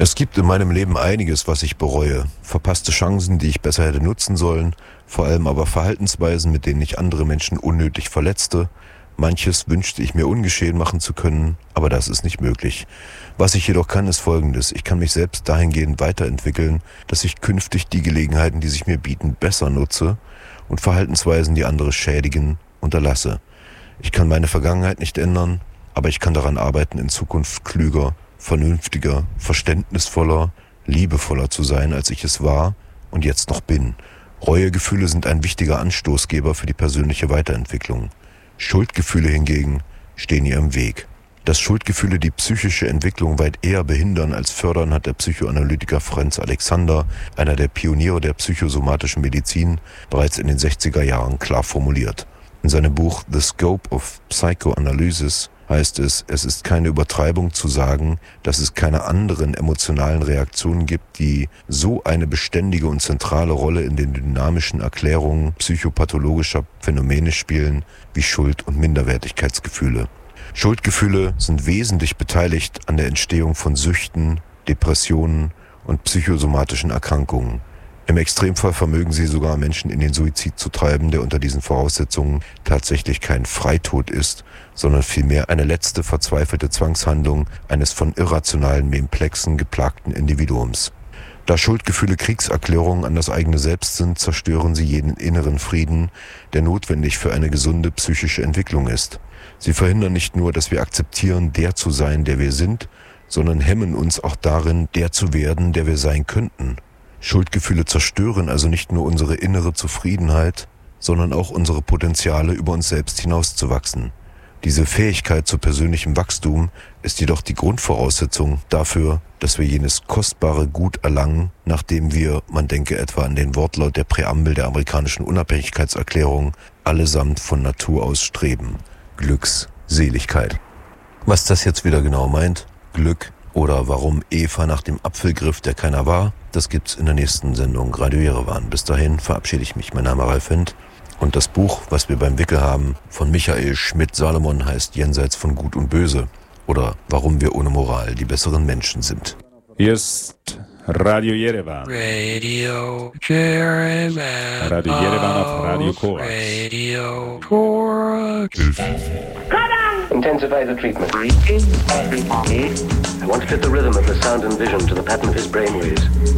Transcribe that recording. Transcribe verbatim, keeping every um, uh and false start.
Es gibt in meinem Leben einiges, was ich bereue. Verpasste Chancen, die ich besser hätte nutzen sollen, vor allem aber Verhaltensweisen, mit denen ich andere Menschen unnötig verletzte. Manches wünschte ich mir ungeschehen machen zu können, aber das ist nicht möglich. Was ich jedoch kann, ist Folgendes. Ich kann mich selbst dahingehend weiterentwickeln, dass ich künftig die Gelegenheiten, die sich mir bieten, besser nutze und Verhaltensweisen, die andere schädigen, unterlasse. Ich kann meine Vergangenheit nicht ändern, aber ich kann daran arbeiten, in Zukunft klüger, vernünftiger, verständnisvoller, liebevoller zu sein, als ich es war und jetzt noch bin. Reuegefühle sind ein wichtiger Anstoßgeber für die persönliche Weiterentwicklung. Schuldgefühle hingegen stehen ihr im Weg. Dass Schuldgefühle die psychische Entwicklung weit eher behindern als fördern, hat der Psychoanalytiker Franz Alexander, einer der Pioniere der psychosomatischen Medizin, bereits in den sechziger Jahren klar formuliert. In seinem Buch The Scope of Psychoanalysis heißt es, es ist keine Übertreibung zu sagen, dass es keine anderen emotionalen Reaktionen gibt, die so eine beständige und zentrale Rolle in den dynamischen Erklärungen psychopathologischer Phänomene spielen wie Schuld- und Minderwertigkeitsgefühle. Schuldgefühle sind wesentlich beteiligt an der Entstehung von Süchten, Depressionen und psychosomatischen Erkrankungen. Im Extremfall vermögen sie sogar Menschen in den Suizid zu treiben, der unter diesen Voraussetzungen tatsächlich kein Freitod ist, sondern vielmehr eine letzte verzweifelte Zwangshandlung eines von irrationalen Memplexen geplagten Individuums. Da Schuldgefühle Kriegserklärungen an das eigene Selbst sind, zerstören sie jeden inneren Frieden, der notwendig für eine gesunde psychische Entwicklung ist. Sie verhindern nicht nur, dass wir akzeptieren, der zu sein, der wir sind, sondern hemmen uns auch darin, der zu werden, der wir sein könnten. Schuldgefühle zerstören also nicht nur unsere innere Zufriedenheit, sondern auch unsere Potenziale, über uns selbst hinauszuwachsen. Diese Fähigkeit zu persönlichem Wachstum ist jedoch die Grundvoraussetzung dafür, dass wir jenes kostbare Gut erlangen, nachdem wir, man denke etwa an den Wortlaut der Präambel der amerikanischen Unabhängigkeitserklärung, allesamt von Natur aus streben: Glückseligkeit. Was das jetzt wieder genau meint, Glück oder warum Eva nach dem Apfel griff, der keiner war, das gibt's in der nächsten Sendung Radio Jerewan. Bis dahin verabschiede ich mich. Mein Name ist Ralf Hindt. Und das Buch, was wir beim Wickel haben, von Michael Schmidt-Salomon, heißt Jenseits von Gut und Böse oder Warum wir ohne Moral die besseren Menschen sind. Hier ist Radio Jerewan. Radio Jerewan. Radio Jerewan auf Radio Korax. Radio Korax. Intensify the treatment. I want to fit the rhythm of the sound and vision to the pattern of his brainwaves.